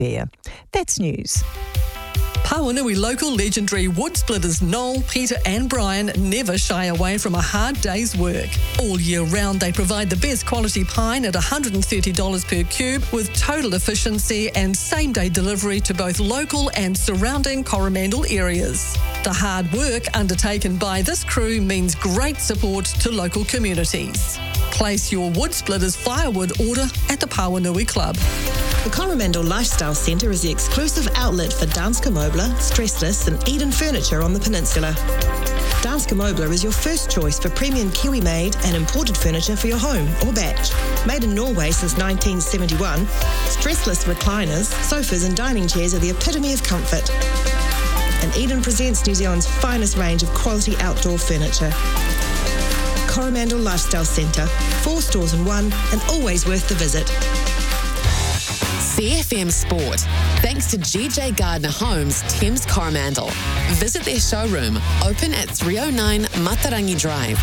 there. That's news. Pawanui local legendary wood splitters Noel, Peter and Brian never shy away from a hard day's work. All year round they provide the best quality pine at $130 per cube with total efficiency and same-day delivery to both local and surrounding Coromandel areas. The hard work undertaken by this crew means great support to local communities. Place your wood splitters firewood order at the Pawanui Club. The Coromandel Lifestyle Centre is the exclusive outlet for Danske Møbler, Stressless and Eden Furniture on the peninsula. Danske Møbler is your first choice for premium Kiwi-made and imported furniture for your home or batch. Made in Norway since 1971, stressless recliners, sofas and dining chairs are the epitome of comfort. And Eden presents New Zealand's finest range of quality outdoor furniture. Coromandel Lifestyle Centre, 4 stores in one and always worth the visit. CFM Sport, thanks to GJ Gardner Homes, Thames Coromandel. Visit their showroom, open at 309 Matarangi Drive,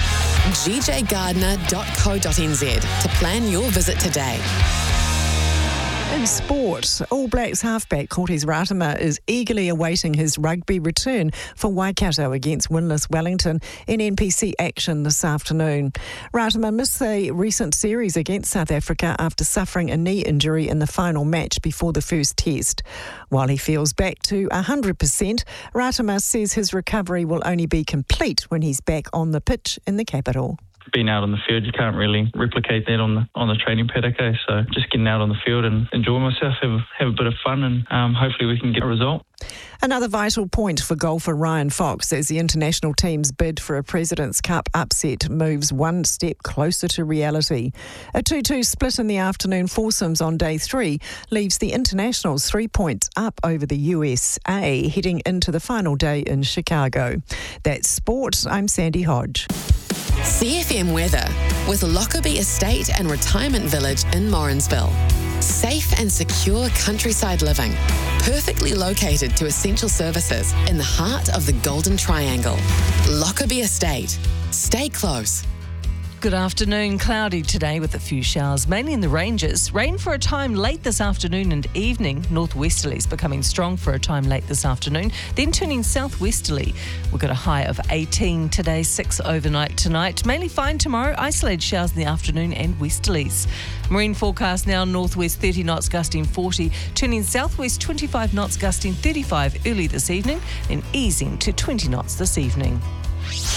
gjgardner.co.nz to plan your visit today. In sport, All Blacks halfback Cortez Ratama is eagerly awaiting his rugby return for Waikato against winless Wellington in NPC action this afternoon. Ratama missed the recent series against South Africa after suffering a knee injury in the final match before the first test. While he feels back to 100%, Ratama says his recovery will only be complete when he's back on the pitch in the capital. Being out on the field, you can't really replicate that on the training paddock. So just getting out on the field and enjoy myself, have a bit of fun, and hopefully we can get a result. Another vital point for golfer Ryan Fox as the international team's bid for a President's Cup upset moves one step closer to reality. A 2-2 split in the afternoon foursomes on day 3 leaves the internationals 3 points up over the USA heading into the final day in Chicago. That's sport. I'm Sandy Hodge. CFM weather with Lockerbie Estate and Retirement Village in Morrinsville. Safe and secure countryside living, perfectly located to essential services in the heart of the Golden Triangle. Lockerbie Estate. Stay close. Good afternoon. Cloudy today with a few showers, mainly in the ranges. Rain for a time late this afternoon and evening. Northwesterlies becoming strong for a time late this afternoon, then turning southwesterly. We've got a high of 18 today, 6 overnight tonight. Mainly fine tomorrow. Isolated showers in the afternoon and westerlies. Marine forecast now, northwest 30 knots gusting 40, turning southwest 25 knots gusting 35 early this evening, then easing to 20 knots this evening.